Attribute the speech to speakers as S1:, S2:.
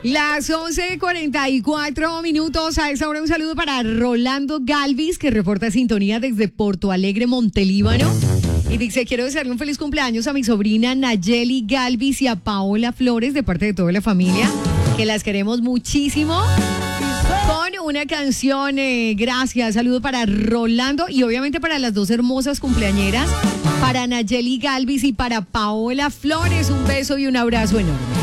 S1: Las 11:44 A esta hora un saludo para Rolando Galvis, que reporta sintonía desde Porto Alegre, Montelíbano. Y dice, quiero desearle un feliz cumpleaños a mi sobrina Nayeli Galvis y a Paola Flores de parte de toda la familia, que las queremos muchísimo. Con una canción, gracias, saludo para Rolando y obviamente para las dos hermosas cumpleañeras, para Nayeli Galvis y para Paola Flores, un beso y un abrazo enorme.